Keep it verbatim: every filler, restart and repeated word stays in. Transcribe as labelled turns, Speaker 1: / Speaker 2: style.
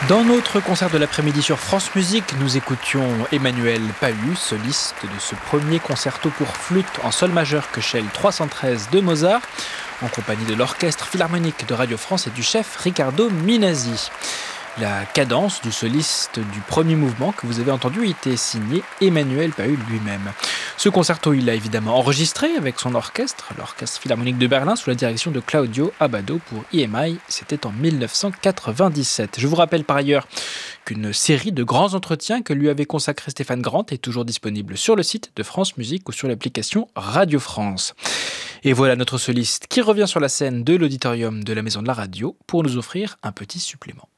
Speaker 1: Dans notre concert de l'après-midi sur France Musique, nous écoutions Emmanuel Pahud, soliste de ce premier concerto pour flûte en sol majeur Köchel trois cent treize de Mozart, en compagnie de l'Orchestre Philharmonique de Radio France et du chef Riccardo Minasi. La cadence du soliste du premier mouvement que vous avez entendu était signée Emmanuel Pahud lui-même. Ce concerto, il l'a évidemment enregistré avec son orchestre, l'Orchestre Philharmonique de Berlin, sous la direction de Claudio Abbado pour E M I. C'était en dix-neuf cent quatre-vingt-dix-sept. Je vous rappelle par ailleurs qu'une série de grands entretiens que lui avait consacré Stéphane Grant est toujours disponible sur le site de France Musique ou sur l'application Radio France. Et voilà notre soliste qui revient sur la scène de l'auditorium de la Maison de la Radio pour nous offrir un petit supplément.